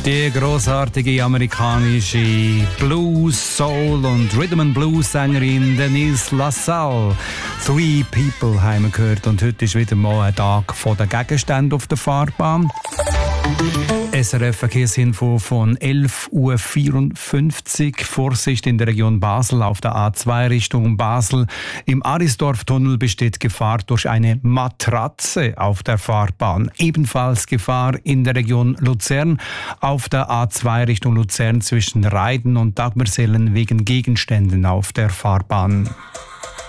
Die großartige amerikanische Blues, Soul und Rhythm and Blues Sängerin Denise LaSalle. Three People haben wir gehört und heute ist wieder mal ein Tag von den Gegenständen auf der Fahrbahn. SRF Verkehrsinfo von 11.54 Uhr. Vorsicht in der Region Basel auf der A2 Richtung Basel. Im Arisdorf-Tunnel besteht Gefahr durch eine Matratze auf der Fahrbahn. Ebenfalls Gefahr in der Region Luzern auf der A2 Richtung Luzern zwischen Reiden und Dagmersellen wegen Gegenständen auf der Fahrbahn.